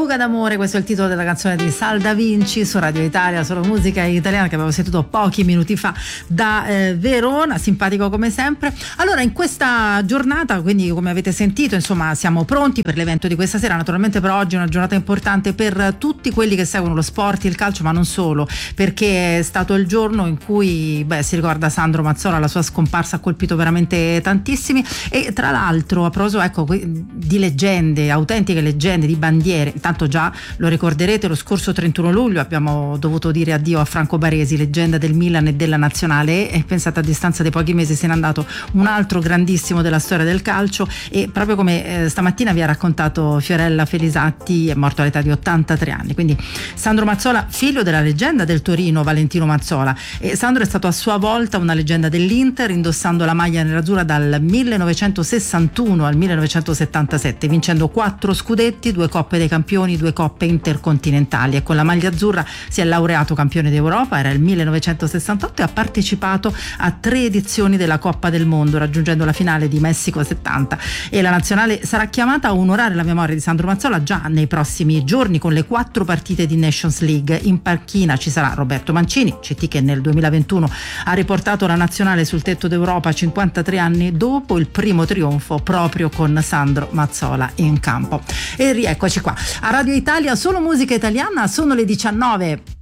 Fuga d'amore, questo è il titolo della canzone di Sal Da Vinci su Radio Italia, solo musica italiana, che avevo sentito pochi minuti fa da Verona, simpatico come sempre. Allora, in questa giornata, quindi come avete sentito, insomma, siamo pronti per l'evento di questa sera. Naturalmente per oggi è una giornata importante per tutti quelli che seguono lo sport, il calcio, ma non solo, perché è stato il giorno in cui si ricorda Sandro Mazzola, la sua scomparsa ha colpito veramente tantissimi, e tra l'altro a proposito di leggende, autentiche leggende, di bandiere, intanto già lo ricorderete, lo scorso 31 luglio abbiamo dovuto dire addio a Franco Baresi, leggenda del Milan e della Nazionale, e pensate, a distanza di pochi mesi se n'è andato un altro grandissimo della storia del calcio. E proprio come stamattina vi ha raccontato Fiorella Felisatti, è morto all'età di 83 anni. Quindi Sandro Mazzola, figlio della leggenda del Torino Valentino Mazzola, e Sandro è stato a sua volta una leggenda dell'Inter, indossando la maglia nerazzurra dal 1961 al 1977, vincendo 4 scudetti, 2 coppe dei campioni, 2 coppe intercontinentali, e con la maglia azzurra si è laureato campione d'Europa, era il 1968, e ha partecipato a 3 edizioni della Coppa del Mondo, raggiungendo la finale di Messico 70. E la nazionale sarà chiamata a onorare la memoria di Sandro Mazzola già nei prossimi giorni con le 4 partite di Nations League. In panchina ci sarà Roberto Mancini, CT, che nel 2021 ha riportato la nazionale sul tetto d'Europa 53 anni dopo il primo trionfo proprio con Sandro Mazzola in campo. E rieccoci qua a Radio Italia, solo musica italiana, sono le 19.